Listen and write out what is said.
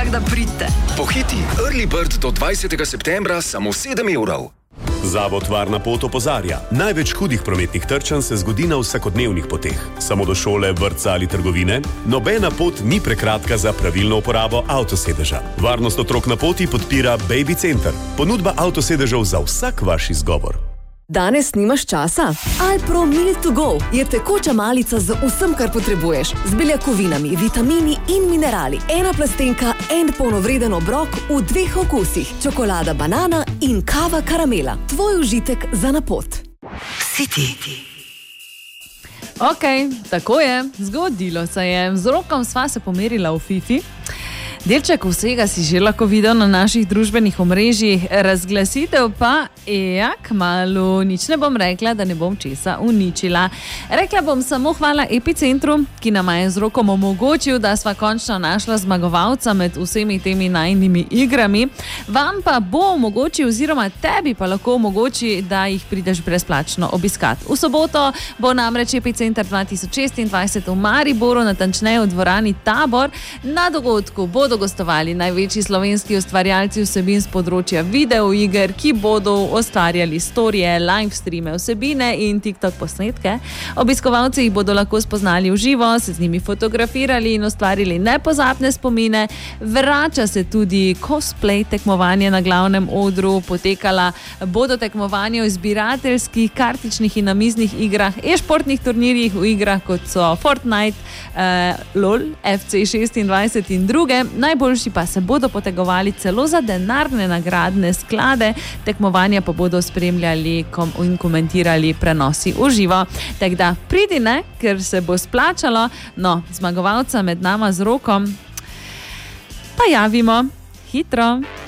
tak da pridite. Pohiti, Early Bird do 20. septembra samo 7 evrov. Zavod Varna pot opozarja. Največ hudih prometnih trčanj se zgodi na vsakodnevnih poteh. Samo do šole, vrtca ali trgovine. Nobena pot ni prekratka za pravilno uporabo avtosedeža. Varnost otrok na poti podpira Baby Center. Ponudba avtosedežev za vsak vaš izgovor. Danes nimaš časa? Alpro Meal to Go je tekoča malica z vsem, kar potrebuješ. Z beljakovinami, vitamini in minerali. Ena plastenka, en polnovreden obrok v 2 okusih. Čokolada banana in kava karamela. Tvoj užitek za na pot. City. Ok, tako je. Zgodilo se je. Z Rokom sva se pomerila v Fifi. Delček vsega si že lahko videl na naših družbenih omrežjih, razglasitev pa, kmalu, nič ne bom rekla, da ne bom česa uničila. Rekla bom samo hvala Epicentru, ki nama je z Rokom omogočil, da sva končno našla zmagovalca med vsemi temi najnimi igrami. Vam pa bo omogočil, oziroma tebi pa lahko omogoči, da jih prideš brezplačno obiskat. V soboto bo namreč Epicenter 2026 v Mariboru, natančneje v dvorani Tabor. Na dogodku bodo gostovali največji slovenski ustvarjalci vsebin z področja videoiger, ki bodo ustvarjali storije, live streame, vsebine in TikTok posnetke. Obiskovalci jih bodo lahko spoznali v živo, se z njimi fotografirali in ustvarili nepozabne spomine. Vrača se tudi cosplay tekmovanje na glavnem odru, potekala bodo tekmovanje v zbirateljskih, kartičnih in namiznih igrah, e-športnih turnirjih v igrah kot so Fortnite, LOL, FC 26 in druge. Najboljši pa se bodo potegovali celo za denarne nagradne sklade, tekmovanja pa bodo spremljali in komentirali prenosi v živo. Tako da pridi, ne, ker se bo splačalo. No, zmagovalca med nama z Rokom pa javimo hitro.